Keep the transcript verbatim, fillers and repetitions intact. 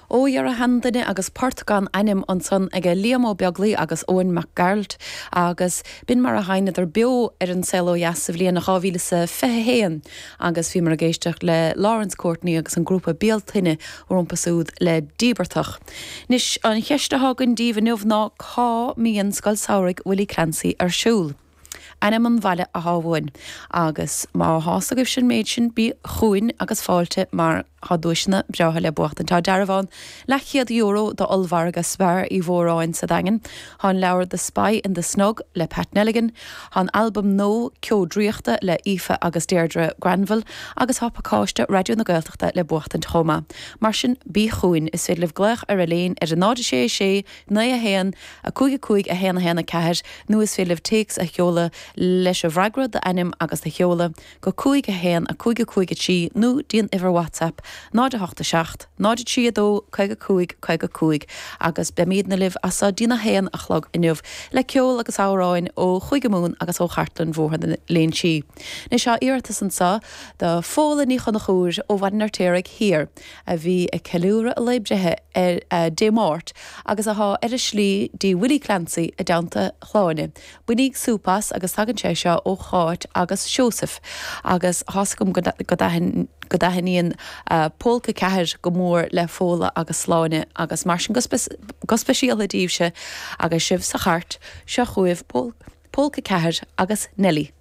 ó ar a handaine agus Portgan anim an son ag Liam Beaglaí agus Owen McGarlt agus bin mar a haine ar bio ar an celo jaasa bblion na cháhíle sa fehéan agus bhí mar a géisteach le Lawrence Courtney agus an grúpa béaltaine ormpasúd le díbertach. Nis an cheiste hagan díomh nuamh ná cá míon scoil saoraigh Willie Clancy ar siúl. Anim an bhaile a hábhain agus má hása goibh sin méid sin bí chuin agus fáilte mar hadúisna breatha le buachtain tá dearmháin le chiad euro do olmhar agus sfear í bhóráin sa dagan hán leabhar The Spy in the Snug le Pat Nelligan hán albumm nó ceodríochta le Aoife agus Deirdre Granville agus hapacáiste radio na Gaeltachta le buachtain choma. Mar sin bí chuin is féidir gleach ar a léin ar an náide sé sé na a héan a cúige cúig a héana héna ceir nu is féidir takes a cheola leis a bhreagra de anim agus de cheola go cúig a héan a cúige cúige tí nó díon iver WhatsApp náide hachta seacht, náide trí a dó chuige cúig chuige cúig agus be míad na libh as a dína héan a chlog inniuh le ceol agus áráin ó chuige mún agus ó chartlan bhórtha na léon tí. Ní seo iartas an sa de fóla ní chun na chúir ó bhanar téirigh hir a bhí a ceúra a leibrethe ar dé máirt agus a há ar a slí dí Willie Clancy a daanta chláine. Bunig súpas agus tagan sé seo ó cháit agus Joseph agus hásacum go dahin go dahaníon uh, pólca ceir go mór le fóla agus sláine agus mar sin go speisiala díobse agus sibh sa chart seo chuibh pólca ceir agus Nelly.